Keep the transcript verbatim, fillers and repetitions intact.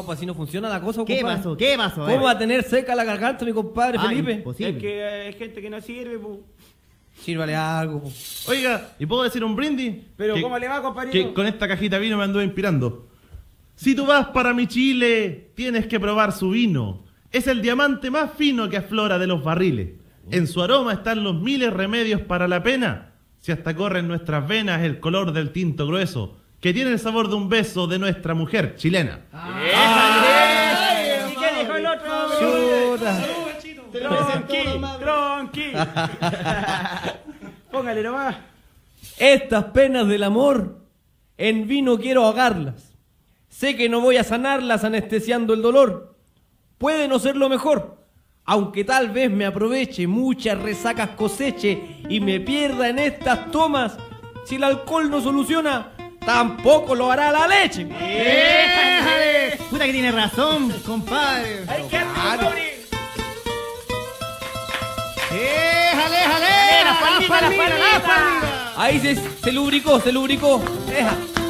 No, pues así no funciona la cosa, ¿Qué compadre. pasó? ¿Qué pasó? ¿Cómo va a tener seca la garganta, mi compadre Ah, Felipe? imposible. Es que hay gente que no sirve, po. Sírvale algo. po. Oiga, ¿y puedo decir un brindis? Pero Que- ¿cómo le va, compadrito? Que con esta cajita de vino me anduve inspirando. Si tú vas para mi Chile, tienes que probar su vino. Es el diamante más fino que aflora de los barriles. En su aroma están los miles remedios para la pena. Si hasta corre en nuestras venas el color del tinto grueso, que tiene el sabor de un beso de nuestra mujer chilena. ¡Ay! ¿Y qué dijo el otro? Chuta. Tronqui, tronqui. Póngale nomás. Estas penas del amor, en vino quiero ahogarlas. Sé que no voy a sanarlas anestesiando el dolor. Puede no ser lo mejor, aunque tal vez me aproveche, muchas resacas coseche y me pierda en estas tomas. Si el alcohol no soluciona, tampoco lo hará la leche. ¡Déjale! Puta que tiene razón, compadre. ¡Ay, qué rico, pobre! ¡Déjale, déjale! la palmita, la palmita. Ahí se, se lubricó, se lubricó. Deja.